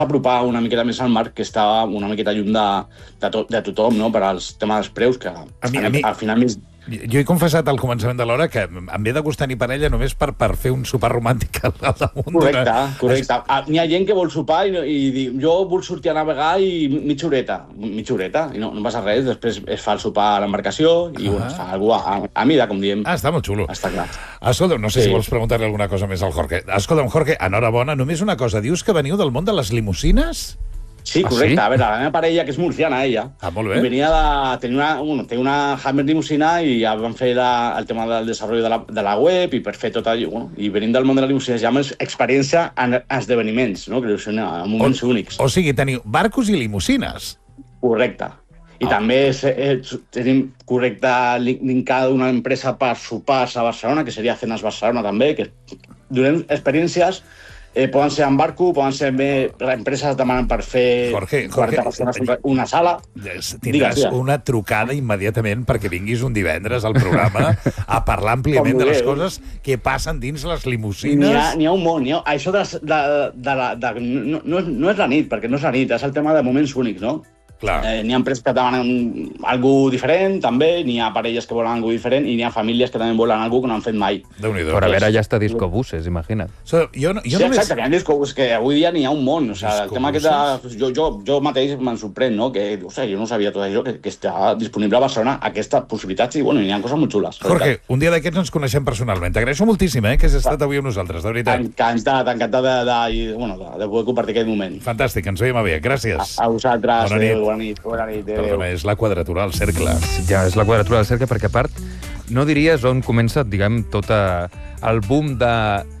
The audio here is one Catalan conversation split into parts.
apropar una miqueta més al mar, que estava una miqueta lluny de tothom, no?, per als temes dels preus, que al final més... Jo he confessat al començament de l'hora que em ve de gustar ni parella només per fer un sopar romàntic al damunt. Correcte. N'hi ha gent que vol sopar i diu, jo vull sortir a navegar i mitja horeta, i no passa res, després es fa el sopar a l'embarcació i es fa alguna cosa a mida, com diem. Està molt xulo. Està clar. Escolta, no sé si vols preguntar-li alguna cosa més al Jorge. Escolta'm, Jorge, enhorabona, només una cosa, dius que veniu del món de les limusines? Sí, correcte. A veure, la meva parella, que és murciana, ella, molt bé. venia té una Hammer limusina i ja van fer el tema del desenvolupament de la web i per fer tot allò. I venim del món de la limusina, es llama experiència en esdeveniments, no? Que són moments únics. O sigui, teniu barcos i limusines. Correcte. I també tenim linkada una empresa per sopars a Barcelona, que seria Cenas Barcelona també, que donem experiències. Poden ser en barco, poden ser empreses demanen per fer 40 persones una sala. Tindràs una trucada immediatament perquè vinguis un divendres al programa a parlar àmpliament de les coses que passen dins les limusines. N'hi ha un món. Això no és la nit, perquè no és la nit, és el tema de moments únics, no? N'hi ha empreses que demanen alguna diferent, també, n'hi ha parelles que volen alguna diferent i n'hi ha famílies que també volen alguna que no han fet mai. Déu-n'hi-do. Però a veure, ja està discobuses, imagina't. Sí, exacte, que hi ha discobuses, que avui dia n'hi ha un món. El tema que jo mateix me'n sorprèn, no? Que jo no sabia tot això, que està disponible a Barcelona aquesta possibilitat i n'hi ha coses molt xules. Jorge, un dia d'aquests ens coneixem personalment. T'agraeixo moltíssim, que has estat avui amb nosaltres, de veritat. Encantat de poder compartir aquest moment. Fantàstic, ens veiem aviat. Gràcies. A vosaltres. Bona nit, perdona, és la quadratura del cercle. Ja, és la quadratura del cercle, perquè a part no diries on comença, diguem, tot el boom de...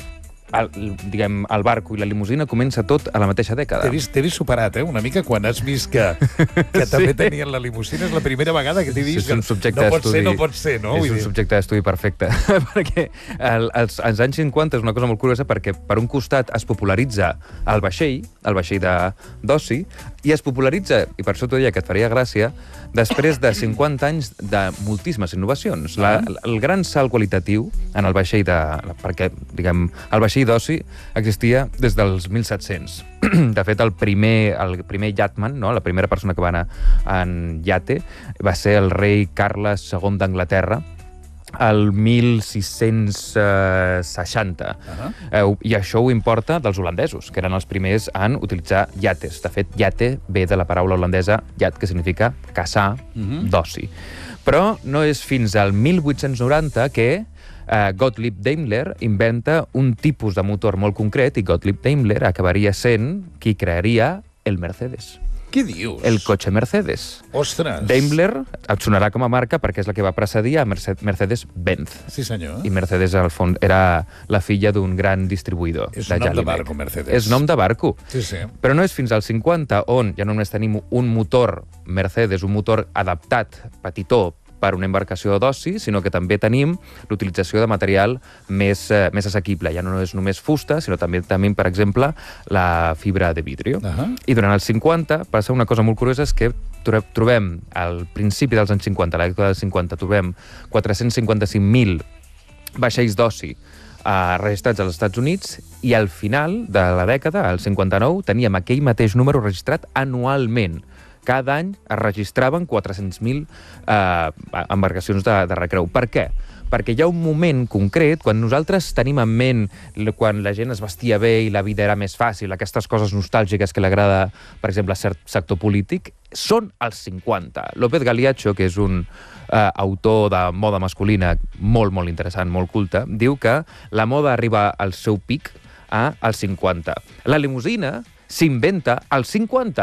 el barco i la limusina comença tot a la mateixa dècada. T'he vist superat, una mica, quan has vist que també tenien la limusina. És la primera vegada que t'he vist que no pot ser, no? És un subjecte d'estudi perfecte. Perquè als anys 50 és una cosa molt curiosa, perquè per un costat es popularitza el vaixell d'oci, i es popularitza, i per això t'ho deia que et faria gràcia, després de 50 anys de moltíssimes innovacions. El gran salt qualitatiu en el vaixell perquè, diguem, el vaixell d'oci existia des dels 1700. De fet, el primer yatman, no? La primera persona que va anar en yate, va ser el rei Carles II d'Anglaterra, el 1660. I això ho importa dels holandesos, que eren els primers en utilitzar yates. De fet, yate ve de la paraula holandesa yat, que significa caçar d'oci. Però no és fins al 1890 que Gottlieb Daimler inventa un tipus de motor molt concret, i Gottlieb Daimler acabaria sent qui crearia el Mercedes. Què dius? El cotxe Mercedes. Ostres! Daimler et sonarà com a marca perquè és la que va precedir a Mercedes-Benz. Sí, senyor. I Mercedes, al fons, era la filla d'un gran distribuïdor. És nom de barco, Mercedes. És nom de barco. Sí, sí. Però no és fins als 50 on ja només tenim un motor Mercedes, un motor adaptat, petitó, per una embarcació d'oci, sinó que també tenim l'utilització de material més assequible. Ja no és només fusta, sinó també tenim, per exemple, la fibra de vidrio. I durant els 50 passa una cosa molt curiosa, és que trobem, al principi dels anys 50, a la dècada dels 50, trobem 455.000 vaixells d'oci registrats als Estats Units, i al final de la dècada, al 59, teníem aquell mateix número registrat anualment. Cada any es registraven 400.000 embarcacions de recreu. Per què? Perquè hi ha un moment concret, quan nosaltres tenim en ment, quan la gent es vestia bé i la vida era més fàcil, aquestes coses nostàlgiques que li agrada, per exemple, a cert sector polític, són als 50. López Galiacho, que és un autor de moda masculina molt, molt interessant, molt culte, diu que la moda arriba al seu pic als 50. La limusina s'inventa als 50,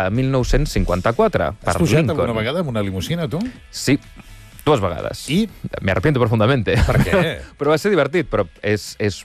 1954, per Lincoln. Has pujat alguna vegada amb una limusina, tu? Sí, 2 vegades. I? Me arrepiento profundamente. Per què? Però va ser divertit, però és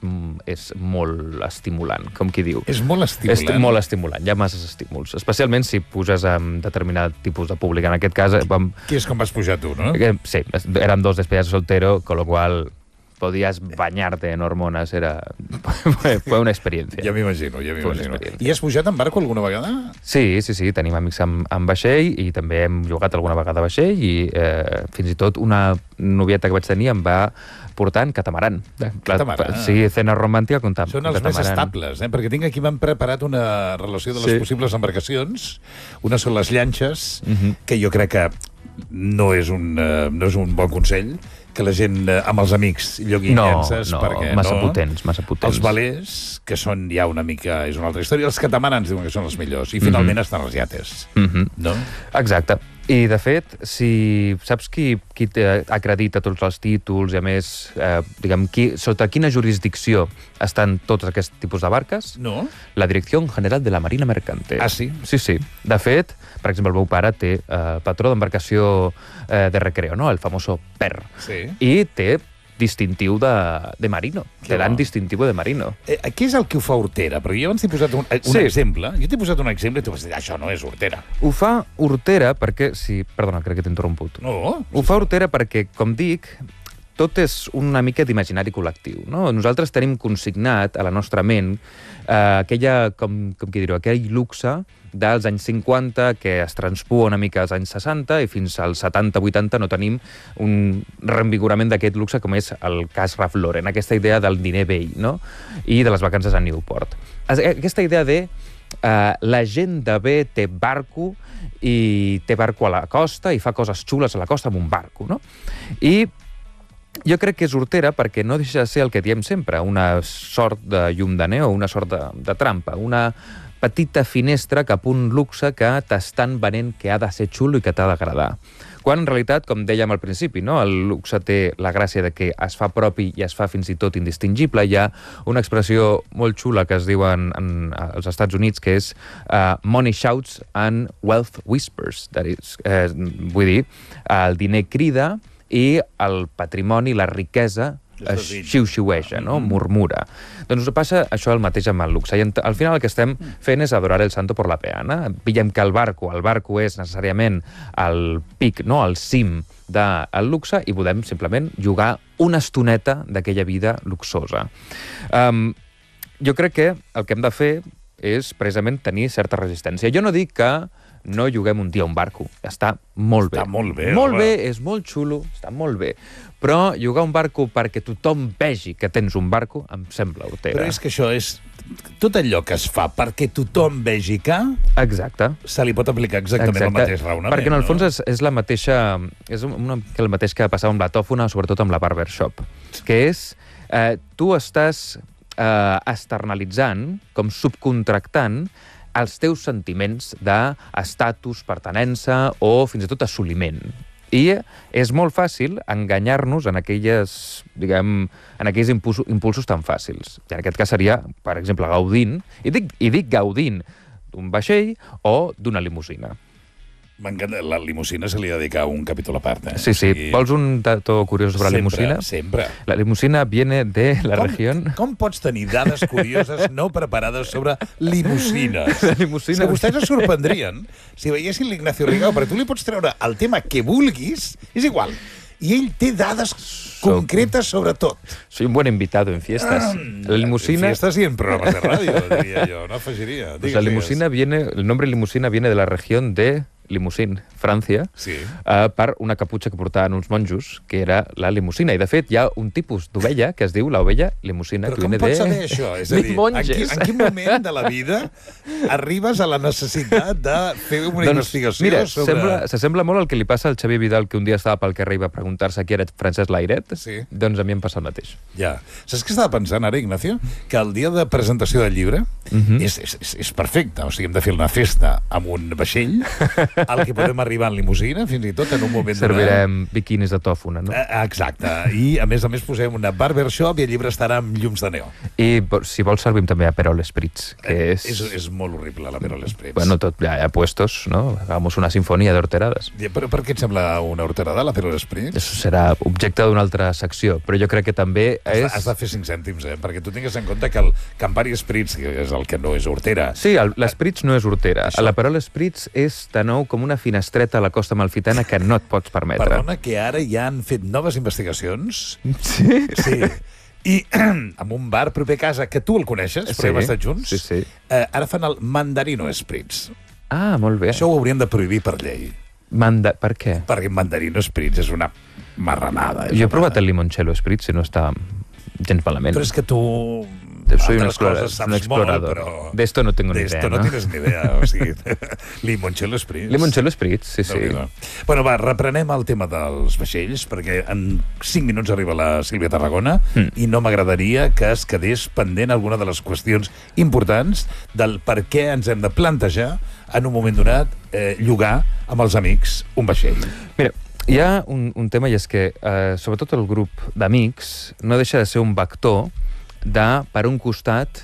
molt estimulant, com qui diu. És molt estimulant? És molt estimulant, hi ha masses estímuls. Especialment si puges amb determinat tipus de públic. En aquest cas... Que és com vas pujar tu, no? Sí, érem 2 despedidas de soltero, con lo cual... podías bañarte en hormones, fue una experiencia. Ja m'imagino. I has pujat en barco alguna vegada? Sí, tenim amics amb vaixell i també hem jugat alguna vegada a vaixell i fins i tot una novieta que vaig tenir em va portar en catamaran. Sí, cena romàntica comptant. Són els més estables, perquè tinc aquí m'han preparat una relació de les possibles embarcacions. Una són les llanxes, que jo crec que no és un bon consell, que la gent amb els amics llogui llances, perquè massa potents. Els velers, que són ja una mica, és una altra història, els catamarans diuen que són els millors, i finalment estan els iates, no? Exacte. I, de fet, si saps qui acredita tots els títols i, a més, diguem, sota quina jurisdicció estan tots aquests tipus de barques? No. La Direcció General de la Marina Mercante. Ah, sí? Sí. De fet, per exemple, el meu pare té patró d'embarcació de recreo, no? El famoso PER. Sí. I té distintiu de marino. Te dan distintiu de marino. Què és el que ho fa Hortera? Perquè jo abans t'he posat un exemple. Jo t'he posat un exemple i tu vas dir, això no és Hortera. Ho fa Hortera perquè... Sí, perdona, crec que t'he interromput. No. Ho fa Hortera perquè, com dic, tot és una mica d'imaginari col·lectiu, no? Nosaltres tenim consignat a la nostra ment aquell luxe dels anys 50 que es transpua una mica als anys 60 i fins als 70-80 no tenim un reinvigorament d'aquest luxe com és el cas Ralph Lauren, aquesta idea del diner vell, no? I de les vacances a Newport. Aquesta idea de la gent de bé té barco i té barco a la costa i fa coses xules a la costa amb un barco, no? I jo crec que és Hortera perquè no deixa de ser el que diem sempre, una sort de llum de neó, una sort de trampa, una petita finestra cap a un luxe que t'estan venent que ha de ser xulo i que t'ha d'agradar. Quan, en realitat, com dèiem al principi, no? El luxe té la gràcia de que es fa propi i es fa fins i tot indistingible. Hi ha una expressió molt xula que es diu als Estats Units que és money shouts and wealth whispers. Vull dir, el diner crida i el patrimoni, la riquesa, xiu-xiueja, no? Murmura. Doncs passa això el mateix amb el luxe. I al final el que estem fent és adorar el santo por la peana. Veiem que el barco és necessàriament el pic, no? El cim del luxe i podem simplement jugar una estoneta d'aquella vida luxosa. Jo crec que el que hem de fer és precisament tenir certa resistència. Jo no dic que no juguem un dia a un barco. Està molt bé. Està molt bé. Molt bé, és molt xulo, està molt bé. Però jugar un barco perquè tothom vegi que tens un barco em sembla Hortera. Però és que això és... Tot allò que es fa perquè tothom vegi que... Exacte. Se li pot aplicar exactament el mateix raonament. Perquè en el fons és la mateixa... És el mateix que passava amb la tòfona, sobretot amb la barbershop. Que és... Tu estàs externalitzant, com subcontractant, els teus sentiments d'estatus, pertinença o fins i tot assoliment. I és molt fàcil enganyar-nos en aquells impulsos tan fàcils. I en aquest cas seria, per exemple, gaudint, i dic gaudint d'un vaixell o d'una limusina. M'encanta. La limusina se li ha dedicat un capítol a part. Sí. Vols un dato curiós sobre la limusina? Sempre. La limusina viene de la región... Com pots tenir dades curioses no preparades sobre limusines? La limusina... És que vostès es sorprendrien si veiessin l'Ignacio Rigau, perquè tu li pots treure el tema que vulguis, és igual. I ell té dades concretes sobre tot. Soy un buen invitado en fiestas. La limusina... En fiestas y en programas de radio, diría yo, no afegiría. Pues la limusina viene... El nombre limusina viene de la región de Limousin, França, per una caputxa que portaven uns monjos, que era la limusina. I, de fet, hi ha un tipus d'ovella que es diu l'ovella limusina. Però com pots saber això? És a dir, en quin moment de la vida arribes a la necessitat de fer una investigació mira, sobre... s'assembla molt al que li passa al Xavier Vidal, que un dia estava pel carrer i va preguntar-se qui era Francesc Layret. Sí. Doncs a mi em passa el mateix. Ja. Saps què estava pensant ara, Ignacio? Que el dia de presentació del llibre és perfecte. O sigui, hem de fer una festa amb un vaixell, al que podem arribar en limusina, fins i tot en un moment... Servirem biquinis de tòfona, no? Exacte. I, a més, posem una barbershop i el llibre estarà amb llums de neó. I, si vols, servim també Aperol Spritz, que és molt horrible, l'Aperol Spritz. Bueno, tot ja puestos, ¿no? Hagamos una sinfonia de horteradas. Però per què et sembla una horterada, l'Aperol Spritz? Això serà objecte d'una altra secció, però jo crec que també és... Has de fer 5 cèntims, perquè tu tingues en compte que el Campari Spritz, que és el que no és hortera... Sí, l'Spritz no és hortera. L'Aperol Spritz és de nou com una finestreta a la costa amalfitana que no et pots permetre. Perdona, que ara ja han fet noves investigacions. Sí? Sí. I amb un bar proper a casa, que tu el coneixes, perquè hem estat junts, Sí. ara fan el Mandarino Spritz. Ah, molt bé. Això ho haurien de prohibir per llei. Per què? Perquè Mandarino Spritz és una marranada. Jo he provat el limoncello spritz i no està gens malament. Però és que tu... Soy un explorador. explorador. Però... De esto no tengo ni De idea, esto no tienes ni idea. O sigui, limoncello spritz. Limoncello spritz, sí. Bueno, va, reprenem el tema dels vaixells, perquè en 5 minuts arriba la Sílvia Tarragona i no m'agradaria que es quedés pendent alguna de les qüestions importants del per què ens hem de plantejar en un moment donat llogar amb els amics un vaixell. Mira, hi ha un tema, i és que sobretot el grup d'amics no deixa de ser un vector de, per un costat,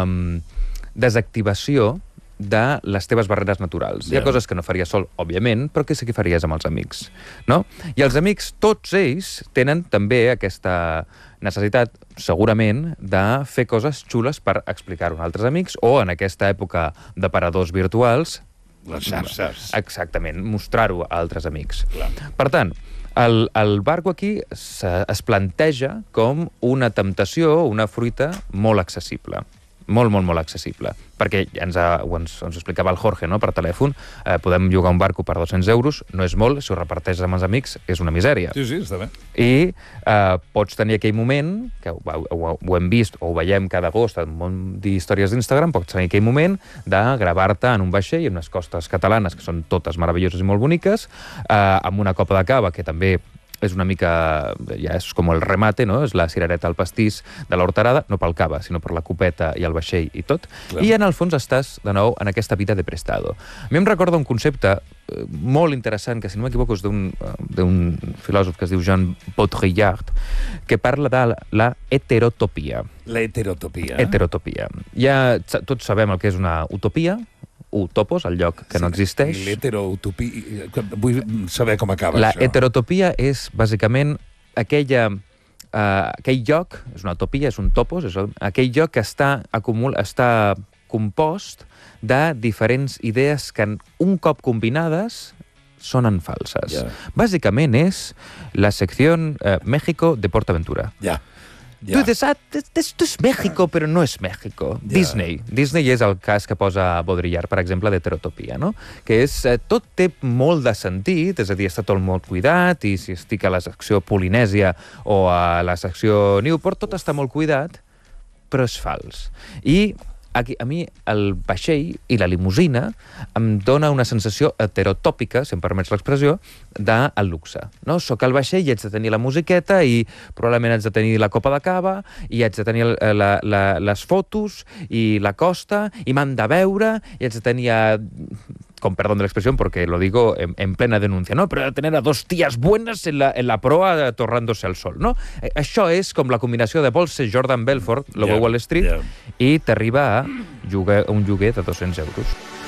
desactivació de les teves barreres naturals. Hi ha coses que no faries sol, òbviament, però que sí que faries amb els amics, no? I els amics, tots ells, tenen també aquesta necessitat, segurament, de fer coses xules per explicar-ho a altres amics, o en aquesta època d'aparadors virtuals, Les xarxes. exactament, mostrar-ho a altres amics. Clar. Per tant, el barco aquí es planteja com una temptació, una fruita molt accessible. Molt accessible. Perquè ens explicava el Jorge, no?, per telèfon, podem llogar un barco per 200 euros, no és molt, si ho reparteixes amb els amics és una misèria. Sí, està bé. I pots tenir aquell moment, que ho hem vist o ho veiem cada agost en un munt d'històries d'Instagram, pots tenir aquell moment de gravar-te en un vaixell, en unes costes catalanes, que són totes meravelloses i molt boniques, amb una copa de cava, que també és una mica, ja és com el remate, no? És la cirereta al pastís de l'horterada, no pel cava, sinó per la copeta i el vaixell i tot. Clar. I en el fons estàs, de nou, en aquesta vida de prestado. A mi em recorda un concepte molt interessant, que si no m'equivoco és d'un filòsof que es diu Jean Baudrillard, que parla de la heterotopia. La heterotopia. Heterotopia. Ja tots sabem el que és una utopia, utopos, el lloc que no existeix. I l'heteroutopia... Vull saber com acaba això. La heterotopia és, bàsicament, aquell lloc, és una utopia, és un topos, és aquell lloc que està compost de diferents idees que un cop combinades sonen falses. Bàsicament és la secció México de PortAventura. Tu dius, esto es México, però no és México. Disney és el cas que posa Baudrillard, per exemple, d'heterotopia, no? Que és, tot té molt de sentit, és a dir, està tot molt cuidat, i si estic a la secció Polinèsia o a la secció Newport, tot està molt cuidat, però és fals. I aquí, a mi el vaixell i la limusina em dona una sensació heterotòpica, si em permets l'expressió, del luxe. No? Soc al vaixell i haig de tenir la musiqueta i probablement haig de tenir la copa de cava i haig de tenir les fotos i la costa i m'han de veure i haig de tenir con perdón de la expresión, porque lo digo en plena denuncia, ¿no? Pero tener a dos tías buenas en la proa torrándose al sol, ¿no? Això és com la combinació de vols ser Jordan Belfort, Lobo Wall Street, i t'arriba a un lloguer de 200 euros.